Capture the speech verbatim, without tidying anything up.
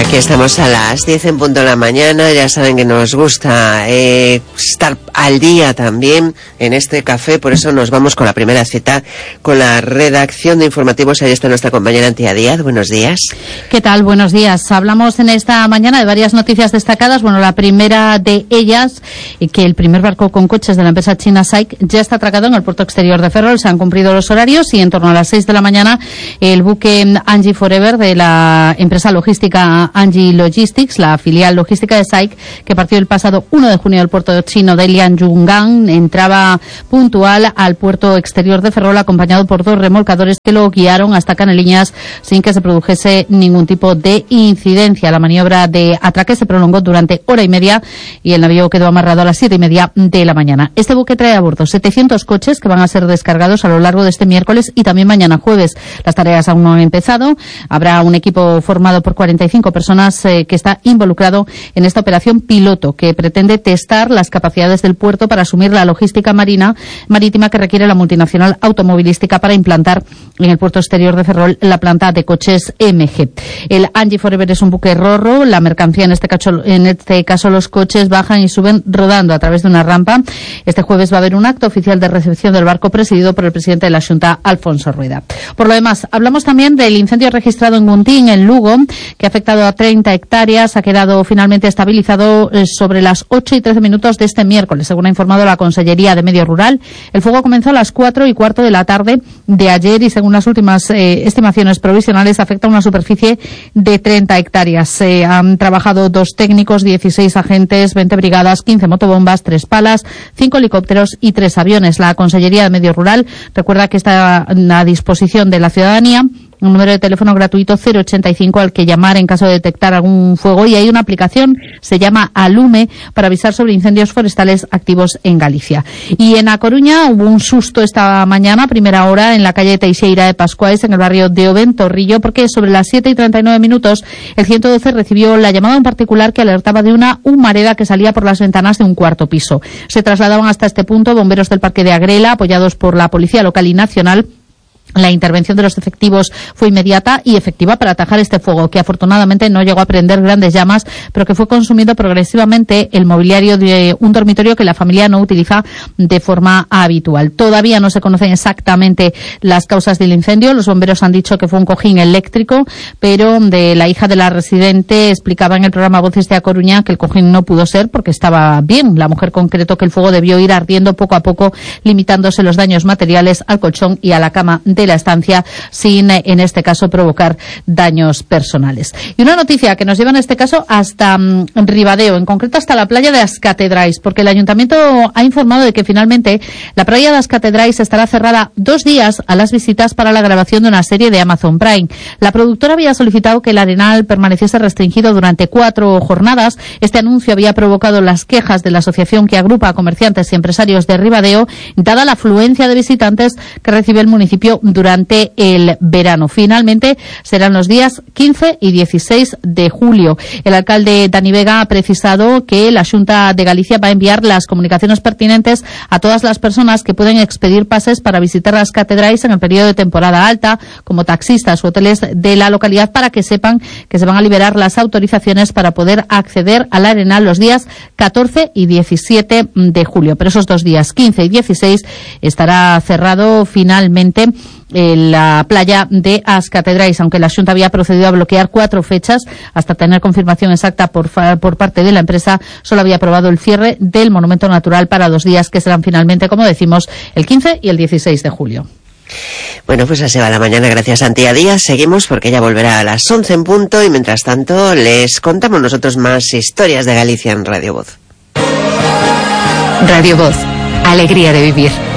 Aquí estamos a las diez en punto de la mañana. Ya saben que nos gusta eh, estar al día también en este café, por eso nos vamos con la primera cita con la redacción de informativos. Ahí está nuestra compañera Antía Díaz. Buenos días. ¿Qué tal? Buenos días. Hablamos en esta mañana de varias noticias destacadas. Bueno, la primera de ellas, que el primer barco con coches de la empresa china S A I C ya está atracado en el puerto exterior de Ferrol. Se han cumplido los horarios y en torno a las seis de la mañana el buque Angie Forever de la empresa logística Angie Logistics, la filial logística de S A I C, que partió el pasado uno de junio del puerto chino de Lianyungan, entraba puntual al puerto exterior de Ferrol acompañado por dos remolcadores que lo guiaron hasta Caneliñas sin que se produjese ningún tipo de incidencia. La maniobra de atraque se prolongó durante hora y media y el navío quedó amarrado a las siete y media de la mañana. Este buque trae a bordo setecientos coches que van a ser descargados a lo largo de este miércoles y también mañana jueves. Las tareas aún no han empezado. Habrá un equipo formado por cuarenta y cinco personas eh, que está involucrado en esta operación piloto que pretende testar las capacidades del puerto para asumir la logística marina marítima que requiere la multinacional automovilística para implantar en el puerto exterior de Ferrol la planta de coches M G. El Angie Forever es un buque rorro. La mercancía, en este caso, en este caso los coches bajan y suben rodando a través de una rampa. Este jueves va a haber un acto oficial de recepción del barco presidido por el presidente de la Xunta, Alfonso Rueda. Por lo demás, hablamos también del incendio registrado en Guntín, en Lugo, que ha afectado a treinta hectáreas. Ha quedado finalmente estabilizado sobre las ocho y trece minutos de este miércoles, según ha informado la Consellería de Medio Rural. El fuego comenzó a las cuatro y cuarto de la tarde de ayer y, según las últimas eh, estimaciones provisionales, afecta a una superficie de treinta hectáreas. Se eh, han trabajado dos técnicos, dieciséis agentes, veinte brigadas, quince motobombas, tres palas, cinco helicópteros y tres aviones. La Consellería de Medio Rural recuerda que está a disposición de la ciudadanía un número de teléfono gratuito cero ochenta y cinco al que llamar en caso de detectar algún fuego, y hay una aplicación, se llama Alume, para avisar sobre incendios forestales activos en Galicia. Y en A Coruña hubo un susto esta mañana, a primera hora, en la calle Teixeira de Pascuais, en el barrio de Oben, Torrillo, porque sobre las siete y treinta y nueve minutos el ciento doce recibió la llamada en particular que alertaba de una humareda que salía por las ventanas de un cuarto piso. Se trasladaban hasta este punto bomberos del Parque de Agrela, apoyados por la Policía Local y Nacional. La intervención de los efectivos fue inmediata y efectiva para atajar este fuego, que afortunadamente no llegó a prender grandes llamas, pero que fue consumiendo progresivamente el mobiliario de un dormitorio que la familia no utiliza de forma habitual. Todavía no se conocen exactamente las causas del incendio. Los bomberos han dicho que fue un cojín eléctrico, pero de la hija de la residente explicaba en el programa Voces de A Coruña que el cojín no pudo ser porque estaba bien. La mujer concretó que el fuego debió ir ardiendo poco a poco, limitándose los daños materiales al colchón y a la cama de la estancia, sin en este caso provocar daños personales. Y una noticia que nos lleva en este caso hasta um, Ribadeo, en concreto hasta la playa de As Catedrais, porque el ayuntamiento ha informado de que finalmente la playa de As Catedrais estará cerrada dos días a las visitas para la grabación de una serie de Amazon Prime. La productora había solicitado que el Arenal permaneciese restringido durante cuatro jornadas. Este anuncio había provocado las quejas de la asociación que agrupa a comerciantes y empresarios de Ribadeo, dada la afluencia de visitantes que recibe el municipio durante el verano. Finalmente serán los días quince y dieciséis de julio. El alcalde Dani Vega ha precisado que la Xunta de Galicia va a enviar las comunicaciones pertinentes a todas las personas que pueden expedir pases para visitar las catedrais en el periodo de temporada alta, como taxistas u hoteles de la localidad, para que sepan que se van a liberar las autorizaciones para poder acceder al Arenal los días catorce y diecisiete de julio. Pero esos dos días, quince y dieciséis, estará cerrado finalmente en la playa de As Catedrais, aunque la Xunta había procedido a bloquear cuatro fechas hasta tener confirmación exacta por, por parte de la empresa. Solo había aprobado el cierre del monumento natural para dos días, que serán finalmente, como decimos, el quince y el dieciséis de julio. Bueno, pues así va la mañana. Gracias, Antía Díaz. Seguimos porque ella volverá a las once en punto y mientras tanto les contamos nosotros más historias de Galicia en Radio Voz. Radio Voz, alegría de vivir.